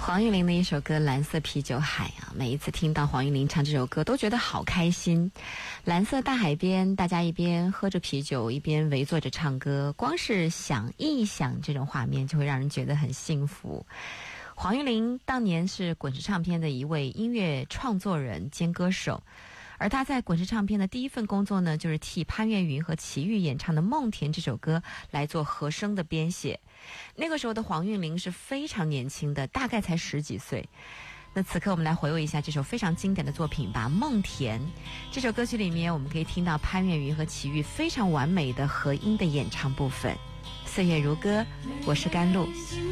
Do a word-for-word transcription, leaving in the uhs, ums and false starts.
黄韵玲的一首歌《蓝色啤酒海》啊，每一次听到黄韵玲唱这首歌都觉得好开心。蓝色大海边，大家一边喝着啤酒一边围坐着唱歌，光是想一想这种画面就会让人觉得很幸福。黄韵玲当年是滚石唱片的一位音乐创作人兼歌手，而她在滚石唱片的第一份工作呢，就是替潘越云和齐豫演唱的《梦田》这首歌来做和声的编写。那个时候的黄韵玲是非常年轻的，大概才十几岁。那此刻我们来回味一下这首非常经典的作品吧，《梦田》这首歌曲里面，我们可以听到潘越云和齐豫非常完美的和音的演唱部分。岁月如歌，我是甘露。